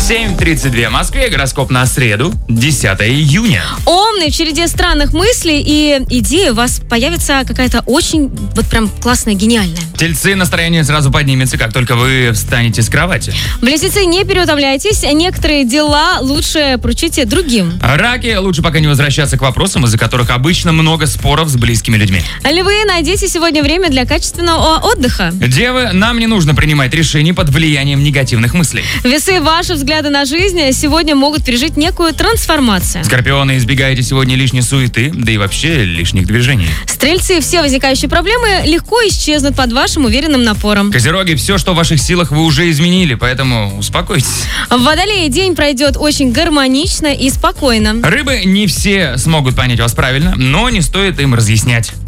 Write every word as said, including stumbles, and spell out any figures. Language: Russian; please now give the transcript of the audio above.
семь тридцать два в Москве. Гороскоп на среду, десятое июня. Умный, в череде странных мыслей и идей у вас появится какая-то очень, вот прям классная, гениальная. Тельцы, настроение сразу поднимется, как только вы встанете с кровати. Близнецы, не переутомляйтесь. Некоторые дела лучше поручите другим. Раки, лучше пока не возвращаться к вопросам, из-за которых обычно много споров с близкими людьми. Львы, найдите сегодня время для качественного отдыха. Девы, нам не нужно принимать решения под влиянием негативных мыслей. Весы, ваши взгляды на жизнь сегодня могут пережить некую трансформацию. Скорпионы, избегайте сегодня лишней суеты, да и вообще лишних движений. Стрельцы, все возникающие проблемы легко исчезнут под вашим уверенным напором. Козероги, все, что в ваших силах, вы уже изменили, поэтому успокойтесь. Водолеи, день пройдет очень гармонично и спокойно. Рыбы, не все смогут понять вас правильно, но не стоит им разъяснять.